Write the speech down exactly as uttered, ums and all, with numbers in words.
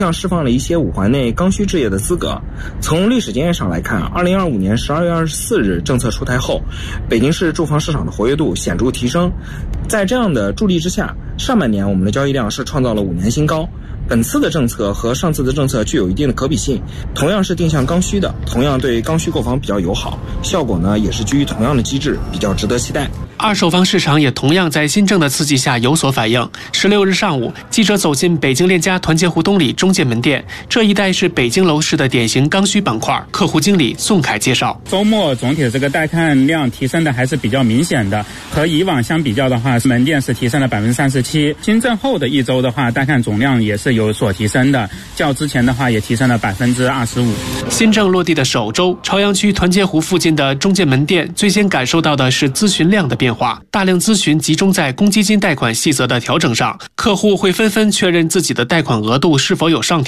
像释放了一些五环内刚需置业的资格。从历史经验上来看，二零二五年十二月二十四日政策出台后，北京市住房市场的活跃度显著提升。在这样的助力之下，上半年我们的交易量是创造了五年新高。本次的政策和上次的政策具有一定的可比性，同样是定向刚需的，同样对刚需购房比较友好，效果呢也是基于同样的机制，比较值得期待。 二手房市场也同样在新政的刺激下有所反应。十六日上午，记者走进北京链家团结湖东里中介门店，这一带是北京楼市的典型刚需板块。客户经理宋凯介绍， 周末总体的这个带看量提升的还是比较明显的，和以往相比较的话，门店是提升了百分之三十七。新政后的一周的话，带看总量也是有所提升的，较之前的话也提升了百分之二十五。 新政落地的首周，朝阳区团结湖附近的中介门店最先感受到的是咨询量的变化，大量咨询集中在公积金贷款细则的调整上，客户会纷纷确认自己的贷款额度是否有上调。